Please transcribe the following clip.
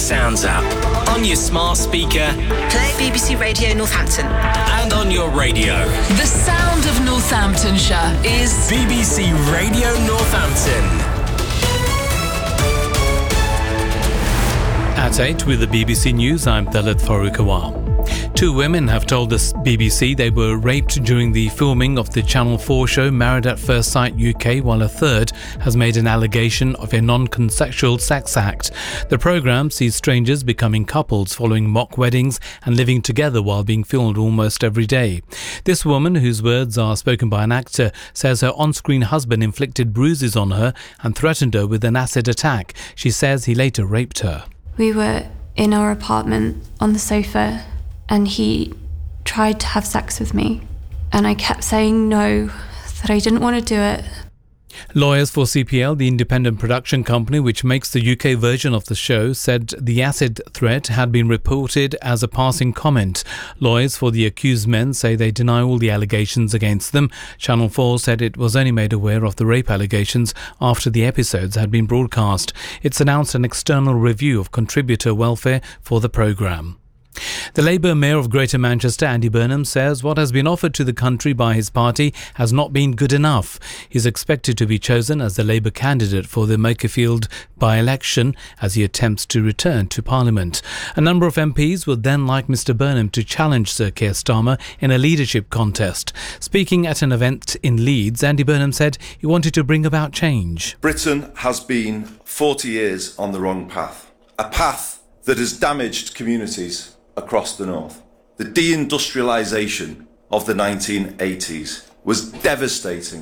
Sounds app, on your smart speaker, play BBC Radio Northampton, and on your radio. The sound of Northamptonshire is BBC Radio Northampton. At 8 with the BBC News, I'm Dalit Farooqawar. 2 women have told the BBC they were raped during the filming of the Channel 4 show Married at First Sight UK, while a third has made an allegation of a non-consensual sex act. The programme sees strangers becoming couples following mock weddings and living together while being filmed almost every day. This woman, whose words are spoken by an actor, says her on-screen husband inflicted bruises on her and threatened her with an acid attack. She says he later raped her. We were in our apartment on the sofa and he tried to have sex with me, and I kept saying no, that I didn't want to do it. Lawyers for CPL, the independent production company which makes the UK version of the show, said the acid threat had been reported as a passing comment. Lawyers for the accused men say they deny all the allegations against them. Channel 4 said it was only made aware of the rape allegations after the episodes had been broadcast. It's announced an external review of contributor welfare for the programme. The Labour Mayor of Greater Manchester, Andy Burnham, says what has been offered to the country by his party has not been good enough. He's expected to be chosen as the Labour candidate for the Makerfield by-election as he attempts to return to Parliament. A number of MPs would then like Mr Burnham to challenge Sir Keir Starmer in a leadership contest. Speaking at an event in Leeds, Andy Burnham said he wanted to bring about change. Britain has been 40 years on the wrong path, a path that has damaged communities across the north. The deindustrialisation of the 1980s was devastating